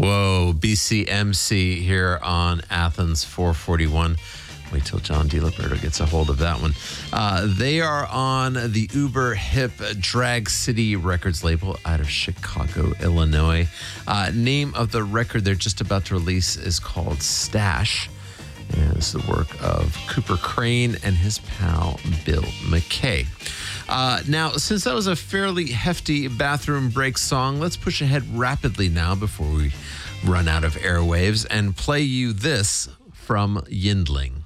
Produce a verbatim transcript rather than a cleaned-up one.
Whoa, B C M C here on Athens four forty-one. Wait till John DiLiberto gets a hold of that one. Uh, they are on the uber hip Drag City Records label out of Chicago, Illinois. Uh, name of the record they're just about to release is called Stash. And this is the work of Cooper Crane and his pal Bill McKay. Uh, now, since that was a fairly hefty bathroom break song, let's push ahead rapidly now before we run out of airwaves and play you this from Yindling.